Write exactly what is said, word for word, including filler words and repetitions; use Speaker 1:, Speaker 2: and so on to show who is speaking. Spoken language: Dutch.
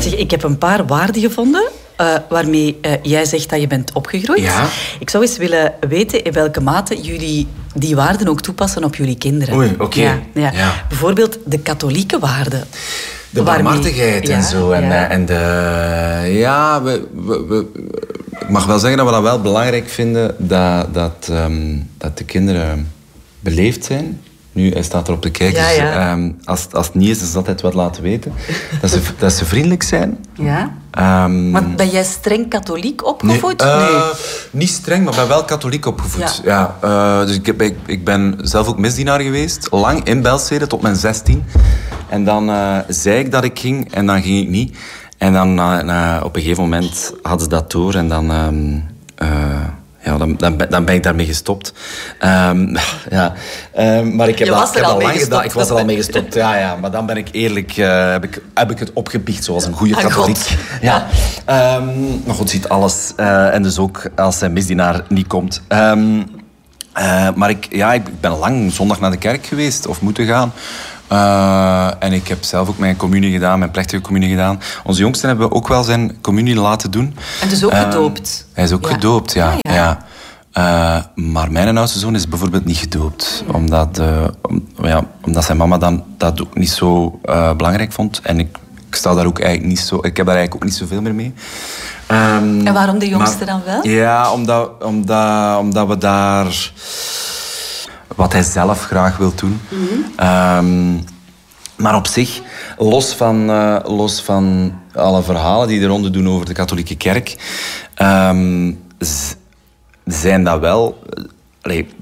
Speaker 1: Zeg, ik heb een paar waarden gevonden uh, waarmee uh, jij zegt dat je bent opgegroeid.
Speaker 2: Ja.
Speaker 1: Ik zou eens willen weten in welke mate jullie die waarden ook toepassen op jullie kinderen.
Speaker 2: Oei, oké. Okay.
Speaker 1: Ja, ja.
Speaker 2: Ja.
Speaker 1: Bijvoorbeeld de katholieke waarden.
Speaker 2: De barmhartigheid
Speaker 1: ja,
Speaker 2: en zo. En,
Speaker 1: ja.
Speaker 2: en de... Ja, we, we, we, ik mag wel zeggen dat we dat wel belangrijk vinden, dat, dat, um, dat de kinderen beleefd zijn. Nu, hij staat er op de kijk,
Speaker 1: ja, ja.
Speaker 2: dus um, als, als het niet is, is het altijd wat laten weten. Dat ze, dat ze vriendelijk zijn.
Speaker 1: Ja.
Speaker 2: Um,
Speaker 1: maar ben jij streng katholiek opgevoed?
Speaker 2: Nee, uh,
Speaker 1: nee.
Speaker 2: Niet streng, maar ben wel katholiek opgevoed. Ja. Ja, uh, dus ik, heb, ik, ik ben zelf ook misdienaar geweest. Lang in Belstede, tot mijn zestien. En dan uh, zei ik dat ik ging en dan ging ik niet. En dan uh, uh, op een gegeven moment hadden ze dat door en dan... Um, uh, Ja, dan, dan, dan ben ik daarmee gestopt. Um, ja. Um, maar ik heb
Speaker 1: Je
Speaker 2: dat,
Speaker 1: was
Speaker 2: ik
Speaker 1: er
Speaker 2: heb
Speaker 1: al
Speaker 2: dat
Speaker 1: mee
Speaker 2: lang
Speaker 1: gestopt.
Speaker 2: gedaan. Ik was er al mee gestopt, ja, ja. Maar dan ben ik eerlijk, uh, heb, ik, heb ik het opgebiecht zoals een goede katholiek. Ja. Um, maar God ziet alles. Uh, en dus ook als zijn misdienaar niet komt. Um, uh, maar ik, ja, ik ben lang zondag naar de kerk geweest of moeten gaan. Uh, en ik heb zelf ook mijn communie gedaan, mijn plechtige communie gedaan. Onze jongsten hebben ook wel zijn communie laten doen.
Speaker 1: En dus ook
Speaker 2: uh,
Speaker 1: gedoopt?
Speaker 2: Hij is ook
Speaker 1: ja.
Speaker 2: gedoopt, ja.
Speaker 1: Ah, ja.
Speaker 2: ja. Uh, maar mijn oudste zoon is bijvoorbeeld niet gedoopt. Ja. Omdat, uh, om, ja, omdat zijn mama dan dat ook niet zo uh, belangrijk vond. En ik, ik sta daar ook eigenlijk niet zo... Ik heb daar eigenlijk ook niet zoveel meer mee. Um,
Speaker 1: en waarom de jongste
Speaker 2: maar,
Speaker 1: dan wel?
Speaker 2: Ja, omdat, omdat, omdat we daar... Wat hij zelf graag wil doen. Mm-hmm. Um, maar op zich, los van, uh, los van alle verhalen die er rond doen over de katholieke kerk... Um, z- zijn dat wel... Allee,